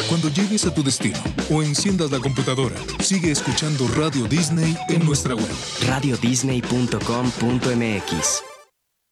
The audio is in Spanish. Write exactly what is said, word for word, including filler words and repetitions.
Cuando llegues a tu destino o enciendas la computadora, sigue escuchando Radio Disney en nuestra web. radio disney punto com punto m x.